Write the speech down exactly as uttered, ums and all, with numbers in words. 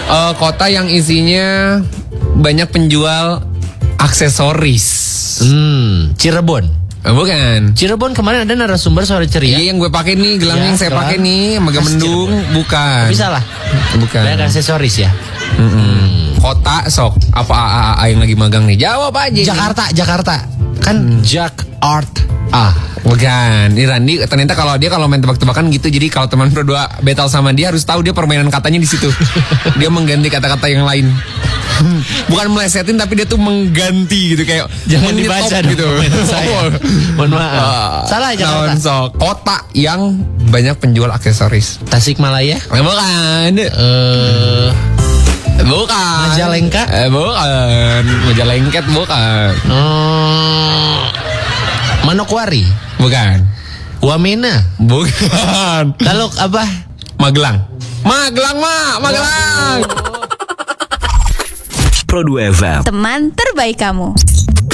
uh, kota yang isinya banyak penjual aksesoris. Hmm, Cirebon. Oh, bukan. Cirebon kemarin ada narasumber suara ceria. Iya, yang gue pakai nih, gelang Ya, yang saya gelang. pakai nih, Megamendung, bukan. Bisa lah. Bukan. Ada aksesoris ya. Mm-mm. Kota sok apa A A A yang lagi magang nih? Jawab aja. Jakarta, Jakarta. Kan Jak Art. Ah, Bukan. Ini Randi ternyata kalau dia kalau main tebak-tebakan gitu. Jadi kalau teman berdua battle sama dia harus tahu dia permainan katanya di situ. Dia mengganti kata-kata yang lain. Bukan melesetin tapi dia tuh mengganti gitu kayak jangan menyetop dibaca dong gitu. permainan saya. Mohon maaf. Ah, Salah Jakarta. naon sok. Kota yang banyak penjual aksesoris. Tasikmalaya. Eh, bukan. Eh, Bukan. Majalengka? Eh, bukan. Majalengket bukan. hmm, Manokwari. Bukan. Wamena. Bukan. Kalau apa? Magelang. Magelang, Mak. Magelang. Pro dua F M. Teman terbaik kamu.